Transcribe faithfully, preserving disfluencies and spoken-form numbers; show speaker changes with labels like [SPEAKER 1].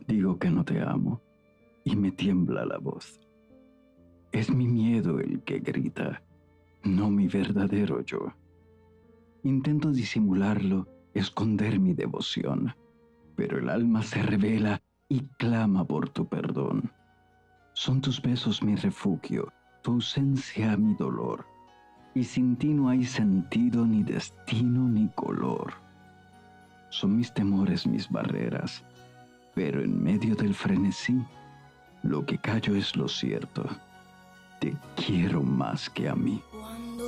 [SPEAKER 1] Digo que no te amo y me tiembla la voz. Es mi miedo el que grita, no mi verdadero yo. Intento disimularlo, esconder mi devoción, pero el alma se revela y clama por tu perdón. Son tus besos mi refugio, tu ausencia mi dolor, y sin ti no hay sentido, ni destino, ni color. Son mis temores mis barreras, pero en medio del frenesí, lo que callo es lo cierto. Te quiero más que a mí.